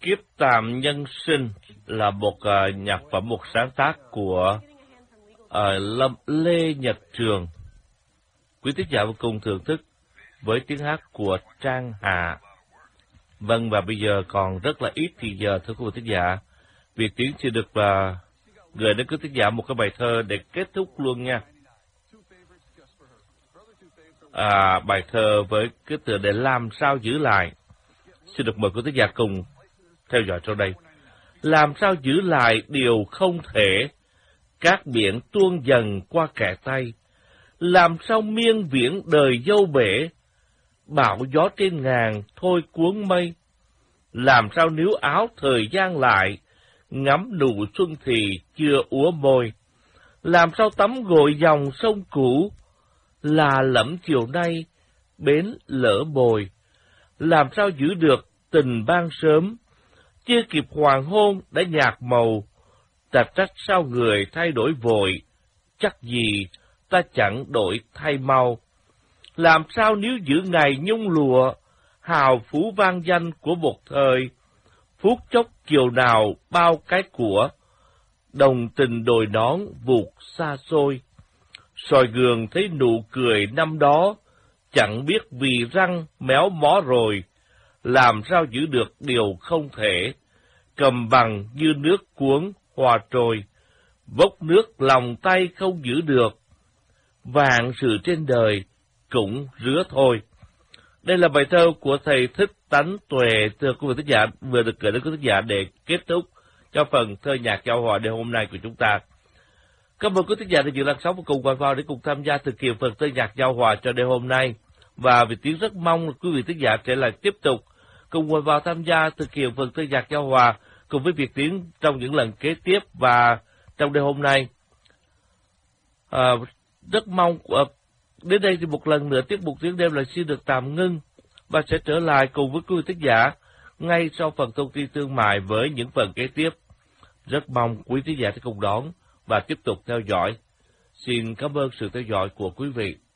Kiếp tàm nhân sinh là một nhạc phẩm, một sáng tác của Lê Nhật Trường. Quý thính giả vô cùng thưởng thức với tiếng hát của Trang Hạ. Vâng, và bây giờ còn rất là ít thì giờ, thưa quý thính giả, Việt Tiến sẽ được gửi đến quý thính giả một cái bài thơ để kết thúc luôn nha. Bài thơ với cái tựa đề Làm sao giữ lại. Xin được mời quý thính giả cùng theo dõi sau đây. Làm sao giữ lại điều không thể, các biển tuôn dần qua kẻ tay. Làm sao miên viễn đời dâu bể, bão gió trên ngàn thôi cuốn mây. Làm sao níu áo thời gian lại, ngắm nụ xuân thì chưa úa môi. Làm sao tắm gội dòng sông cũ, là lẫm chiều nay bến lỡ bồi. Làm sao giữ được tình ban sớm, chưa kịp hoàng hôn đã nhạt màu. Ta trách sao người thay đổi vội, chắc gì ta chẳng đổi thay mau. Làm sao nếu giữ ngày nhung lụa, hào phú vang danh của một thời. Phút chốc chiều nào bao cái của, đồng tình đồi nón vụt xa xôi. Soi gương thấy nụ cười năm đó, chẳng biết vì răng méo mó rồi. Làm sao giữ được điều không thể, cầm bằng như nước cuốn hòa trôi. Vốc nước lòng tay không giữ được, vạn sự trên đời cũng rứa thôi. Đây là bài thơ của thầy Thích Tánh Tuệ, thưa quý vị thính giả, vừa được gửi đến quý thính giả để kết thúc cho phần thơ nhạc giao hòa đêm hôm nay của chúng ta. Cảm ơn quý thính giả đã dự làn sóng và cùng vào để cùng tham gia thực hiện phần thơ nhạc giao hòa cho đêm hôm nay. Và Việt Tiến rất mong quý vị thính giả sẽ lại tiếp tục cùng vào tham gia thực hiện phần thơ nhạc giao hòa cùng với Việt Tiến trong những lần kế tiếp và trong đêm hôm nay. Rất mong đến đây thì một lần nữa tiết mục Tiếng Đêm lại xin được tạm ngưng và sẽ trở lại cùng với quý vị thính giả ngay sau phần thông tin thương mại với những phần kế tiếp. Rất mong quý thính giả sẽ cùng đón và tiếp tục theo dõi. Xin cảm ơn sự theo dõi của quý vị.